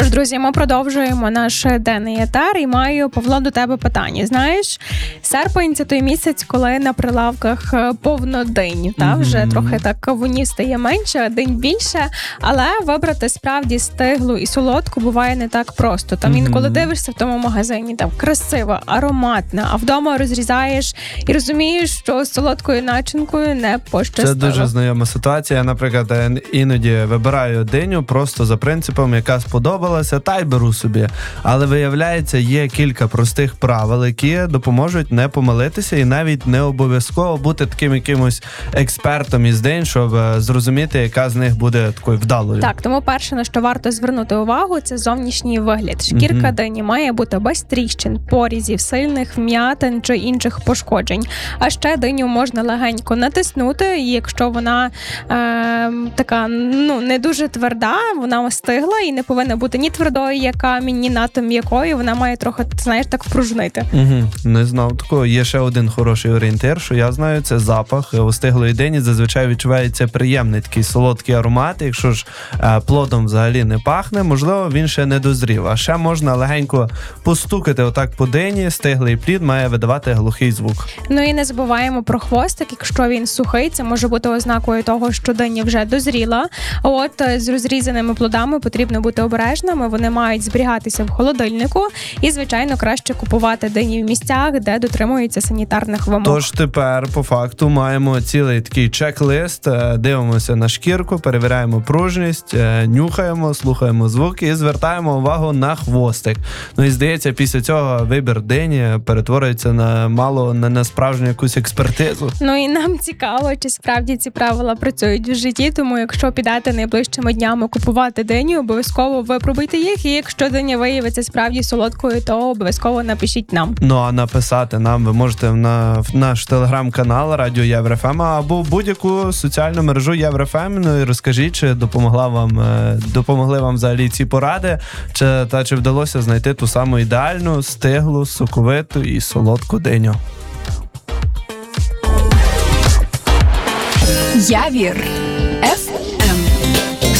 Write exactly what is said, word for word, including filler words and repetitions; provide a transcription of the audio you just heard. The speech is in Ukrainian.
Що ж, друзі, ми продовжуємо наш денний етер і маю, Павло, до тебе питання. Знаєш, серпень – це той місяць, коли на прилавках повно динь, та? Вже mm-hmm. трохи так кавунів стає менше, динь більше, але вибрати справді стиглу і солодку буває не так просто. Там mm-hmm. інколи дивишся в тому магазині, там красиво, ароматно, а вдома розрізаєш і розумієш, що з солодкою начинкою не пощастило. Це дуже знайома ситуація. Я, наприклад, іноді вибираю диню просто за принципом, яка сподобалася, та й беру собі. Але виявляється, є кілька простих правил, які допоможуть не помилитися і навіть не обов'язково бути таким якимось експертом із динь, щоб зрозуміти, яка з них буде такою вдалою. Так, тому перше, на що варто звернути увагу, це зовнішній вигляд. Шкірка mm-hmm. дині має бути без тріщин, порізів, сильних вм'ятин чи інших пошкоджень. А ще диню можна легенько натиснути, і якщо вона е, така, ну, не дуже тверда, вона остигла і не повинна бути ні твердою, як камінь, ні надто м'якою, вона має трохи, знаєш, так впружнити. Угу, не знав такого. Є ще один хороший орієнтир, що я знаю, це запах. Остиглої дині зазвичай відчувається приємний такий солодкий аромат. Якщо ж е, плодом взагалі не пахне, можливо, він ще не дозрів. А ще можна легенько постукати отак по дині, стиглий плід має видавати глухий звук. Ну і не забуваємо про хвостик. Якщо він сухий, це може бути ознакою того, що диня вже дозріла. От з розрізаними плодами потрібно бути обережними, вони мають зберігатися в холодильнику і, звичайно, краще купувати дині в місцях, де дотримуються санітарних вимог. Тож тепер, по факту, маємо цілий такий чек-лист, дивимося на шкірку, перевіряємо пружність, нюхаємо, слухаємо звуки і звертаємо увагу на хвостик. Ну і, здається, після цього вибір дині перетворюється на мало не на справжню якусь експертизу. Ну і нам цікаво, чи справді ці правила працюють в житті, тому якщо підете найближчими днями купувати диню, обов'язково випробуйте їх, і якщо диня виявиться справді солодкою, то обов'язково напишіть нам. Ну а написати нам ви можете на в наш телеграм-канал Радіо Єврофем або в будь-яку соціальну мережу Єврофем. Ну і розкажіть, чи допомогла вам, допомогли вам взагалі ці поради, чи, та чи вдалося знайти ту саму ідеальну, стиглу, соковиту і солодку диню. Явір Еф